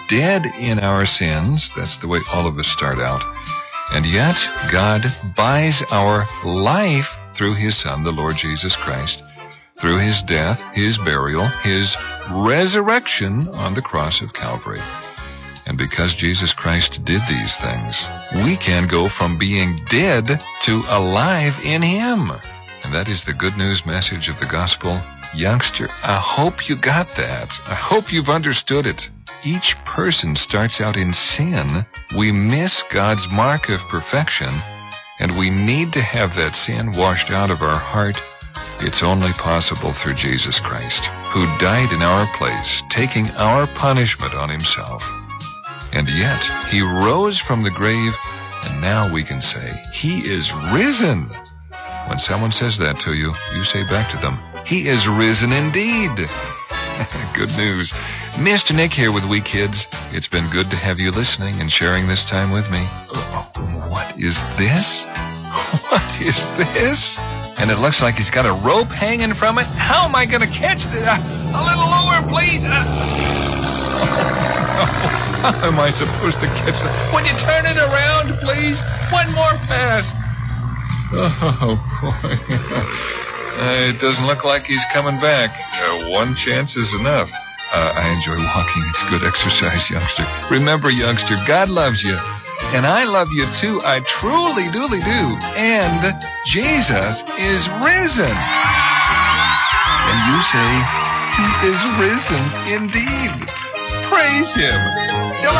dead in our sins. That's the way all of us start out. And yet, God buys our life through his Son, the Lord Jesus Christ, through his death, his burial, his resurrection on the cross of Calvary. And because Jesus Christ did these things, we can go from being dead to alive in him. And that is the good news message of the gospel. Youngster, I hope you got that. I hope you've understood it. Each person starts out in sin. We miss God's mark of perfection, and we need to have that sin washed out of our heart. It's only possible through Jesus Christ, who died in our place, taking our punishment on himself. And yet, he rose from the grave, and now we can say, he is risen. When someone says that to you, you say back to them, he is risen indeed. Good news. Mr. Nick here with We Kids. It's been good to have you listening and sharing this time with me. What is this? What is this? And it looks like he's got a rope hanging from it. How am I going to catch this? A little lower, please. How am I supposed to catch that? Would you turn it around, please? One more pass. Oh, boy. It doesn't look like he's coming back. One chance is enough. I enjoy walking. It's good exercise, youngster. Remember, youngster, God loves you. And I love you, too. I truly, duly do. And Jesus is risen. And you say, he is risen indeed. Praise him.